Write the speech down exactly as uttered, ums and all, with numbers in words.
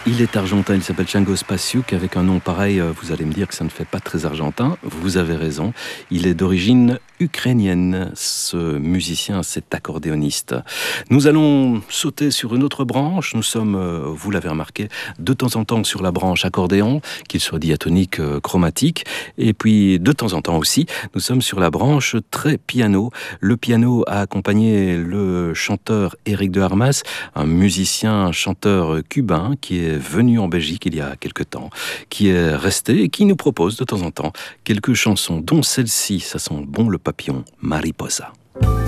Il est argentin, il s'appelle Chango Spasiuk. Avec un nom pareil, vous allez me dire que ça ne fait pas très argentin. Vous avez raison. Il est d'origine ukrainienne, ce musicien, cet accordéoniste. Nous allons sauter sur une autre branche. Nous sommes, vous l'avez remarqué, de temps en temps sur la branche accordéon, qu'il soit diatonique, chromatique. Et puis, de temps en temps aussi, nous sommes sur la branche très piano. Le piano a accompagné le chanteur Éric de Harmas, un musicien, un chanteur cubain qui est venu en Belgique il y a quelque temps, qui est resté et qui nous propose de temps en temps quelques chansons, dont celle-ci, ça sent bon le papillon, Mariposa.